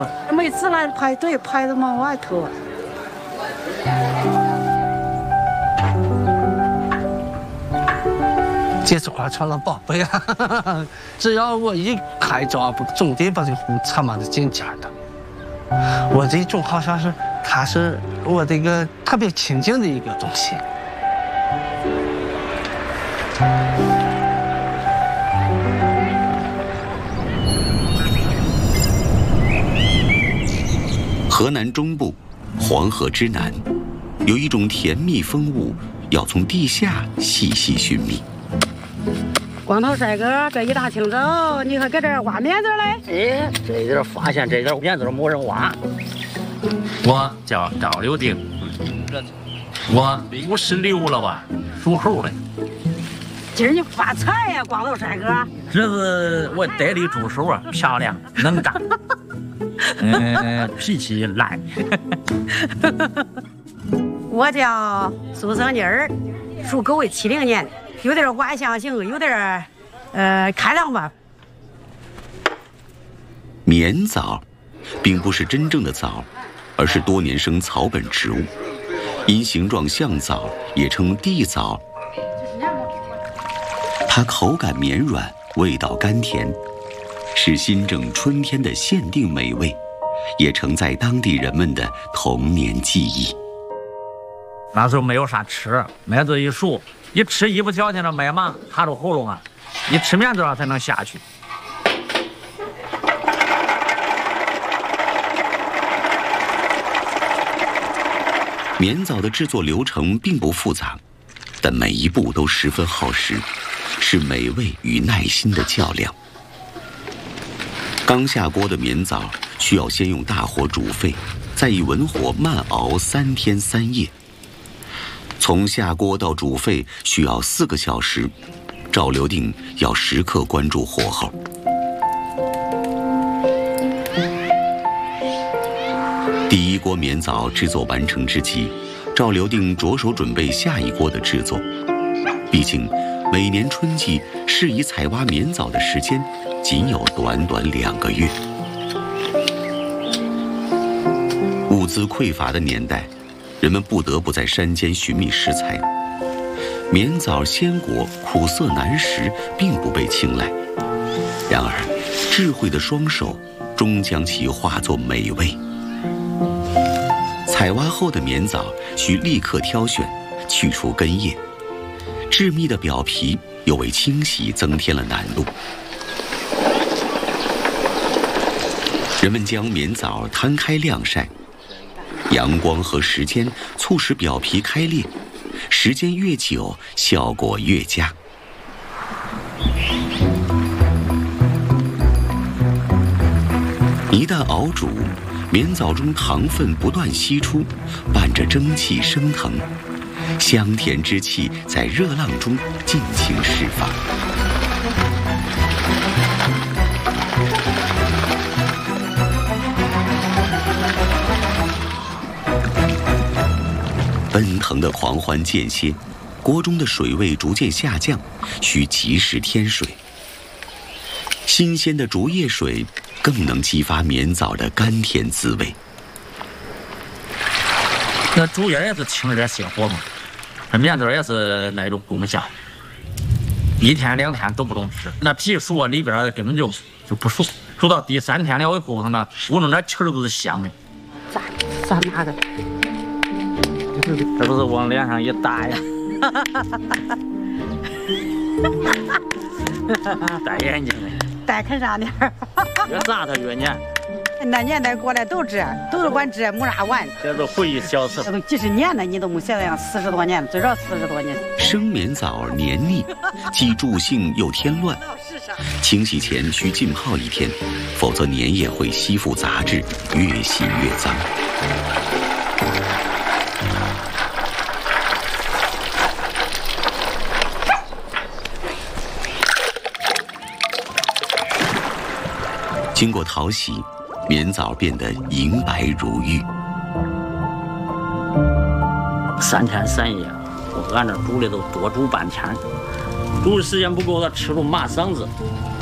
每次来排队排到往外头。 这是块成了宝贝啊！只要我一开闸，总得把这壶插满的进家的。我这种好像是，它是我这个特别亲近的一个东西。 河南中部，黄河之南，有一种甜蜜风物，要从地下细细寻觅。 光头帅哥，这一大清早，你还搁这儿挖面子嘞？ 哎，这点发现这点面子没人挖。 我叫赵柳丁，我56了吧，属猴的。 今儿你发财呀，光头帅哥！ 这是我带的助手啊，漂亮能干，脾气赖。 我叫苏生妮儿，属狗的，70年，有点外向型，有点开朗吧。 绵枣，并不是真正的枣，而是多年生草本植物，因形状像枣，也称地枣。它口感绵软，味道甘甜，是新郑春天的限定美味，也承载当地人们的童年记忆。 那时候没有啥吃，麦子一熟，一吃一不小心的麦芒卡住喉咙啊，一吃面子才能下去。 绵枣的制作流程并不复杂，但每一步都十分耗时，是美味与耐心的较量。刚下锅的绵枣需要先用大火煮沸，再以文火慢熬3天3夜。从下锅到煮沸需要4个小时，赵留定要时刻关注火候。第一锅绵枣制作完成之际，赵留定着手准备下一锅的制作。毕竟，每年春季适宜采挖绵枣的时间仅有短短2个月。物资匮乏的年代，人们不得不在山间寻觅食材。绵枣鲜果苦涩难食，并不被青睐。然而，智慧的双手终将其化作美味。采挖后的绵枣需立刻挑选，去除根叶。致密的表皮又为清洗增添了难度。人们将绵枣摊开晾晒，阳光和时间促使表皮开裂，时间越久，效果越佳。一旦熬煮，绵枣中糖分不断析出，伴着蒸汽升腾，香甜之气在热浪中尽情释放。奔腾的狂欢间歇，锅中的水位逐渐下降，需及时添水。新鲜的竹叶水更能激发绵枣的甘甜滋味。 那竹叶也是清了点心火嘛，那面子也是那种功效，1天2天都不能吃。那皮熟啊，里边根本就不熟，熟到第3天了以后，那屋中那气儿都是香的。 咋拿的？ 这不是往脸上一打呀？戴眼镜的。 戴看啥呢？ 越炸它越黏。 那年代过来都这，都是管这没啥玩。 这是回忆小时候。 这都几十年了，你都没想那样40多年，最少40多年。 生绵枣黏腻，既助兴又添乱。清洗前需浸泡1天，否则粘液会吸附杂质，越洗越脏。经过淘洗，绵枣变得银白如玉。 3天3夜，我俺这煮的都多煮半天，煮的时间不够，他吃了麻嗓子。